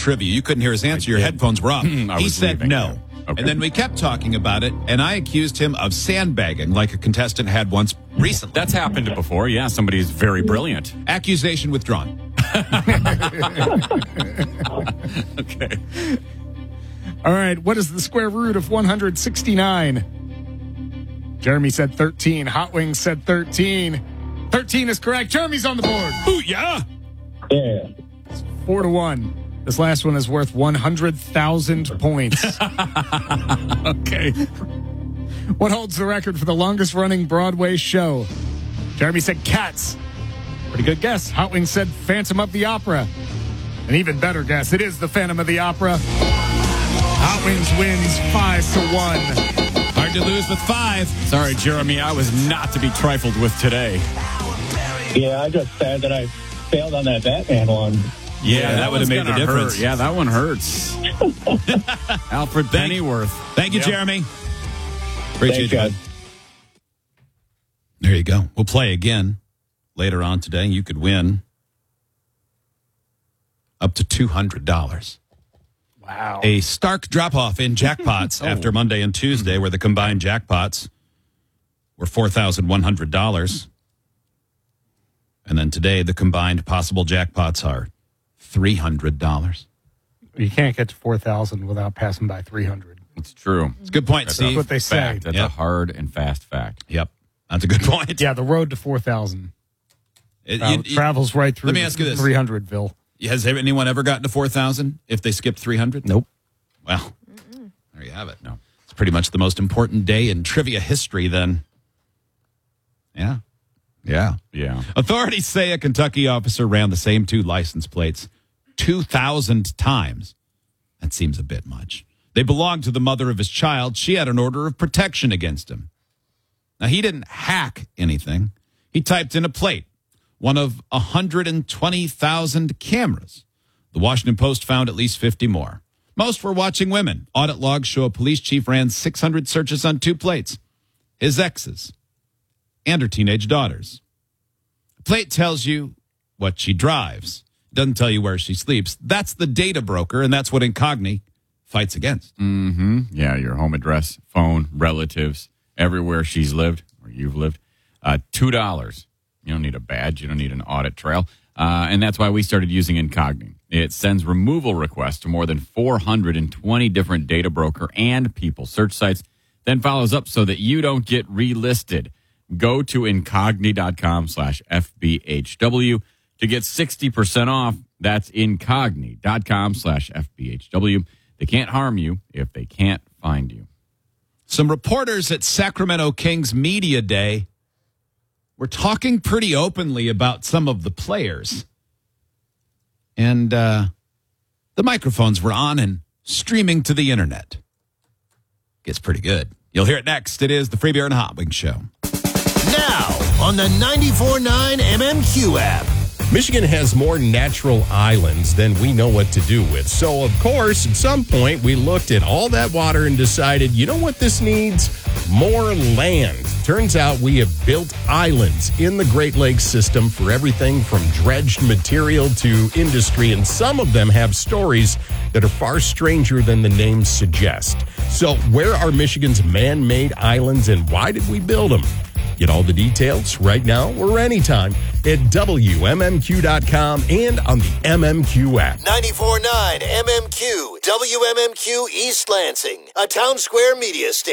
trivia. You couldn't hear his answer. Your headphones were off. He said no. Okay. And then we kept talking about it, and I accused him of sandbagging like a contestant had once recently. That's happened before. Yeah, somebody's very brilliant. Accusation withdrawn. Okay. All right, what is the square root of 169? Jeremy said 13. Hot Wings said 13. 13 is correct. Jeremy's on the board. Ooh, yeah. Yeah. 4-1. This last one is worth 100,000 points. Okay. What holds the record for the longest running Broadway show? Jeremy said Cats. Pretty good guess. Hot Wings said Phantom of the Opera. An even better guess. It is the Phantom of the Opera. Hot Wings wins 5-1. Hard to lose with 5. Sorry, Jeremy. I was not to be trifled with today. Yeah, I just sad that I failed on that Batman one. Yeah, that would have made the difference. Hurt. Yeah, that one hurts. Alfred Pennyworth. Thank you, Yep. Jeremy. Appreciate you, Thanks, bud. There you go. We'll play again later on today. You could win up to $200. Wow. A stark drop-off in jackpots after Monday and Tuesday, where the combined jackpots were $4,100. And then today, the combined possible jackpots are $300. You can't get to 4,000 without passing by 300. It's true. It's a good point, That's Steve. what they say. Fact. That's Yep. a hard and fast fact. Yep. That's a good point. Yeah, the road to 4,000 You- travels right through Let me ask you this. 300ville. Has anyone ever gotten to 4,000 if they skipped 300? Nope. Well, there you have it. No, it's pretty much the most important day in trivia history then. Yeah. Yeah. Yeah. Authorities say a Kentucky officer ran the same 2 license plates 2,000 times. That seems a bit much. They belonged to the mother of his child. She had an order of protection against him. Now, he didn't hack anything. He typed in a plate, one of 120,000 cameras. The Washington Post found at least 50 more. Most were watching women. Audit logs show a police chief ran 600 searches on 2 plates. His exes and her teenage daughters. The plate tells you what she drives. It doesn't tell you where she sleeps. That's the data broker, and that's what Incogni fights against. Mm-hmm. Yeah, your home address, phone, relatives, everywhere she's lived or you've lived. $2. You don't need a badge. You don't need an audit trail. And that's why we started using Incogni. It sends removal requests to more than 420 different data broker and people search sites, then follows up so that you don't get relisted. Go to incogni.com/FBHW to get 60% off. That's incogni.com/FBHW. They can't harm you if they can't find you. Some reporters at Sacramento Kings Media Day were talking pretty openly about some of the players. And the microphones were on and streaming to the internet. Gets pretty good. You'll hear it next. It is the Free Beer and Hot Wings Show. Now on the 94.9 MMQ app. Michigan has more natural islands than we know what to do with. So, of course, at some point, we looked at all that water and decided, you know what this needs? More land. Turns out we have built islands in the Great Lakes system for everything from dredged material to industry, and some of them have stories that are far stranger than the names suggest. So, where are Michigan's man-made islands, and why did we build them? Get all the details right now or anytime at WMMQ.com and on the MMQ app. 94.9 MMQ, WMMQ East Lansing, a Town Square media station.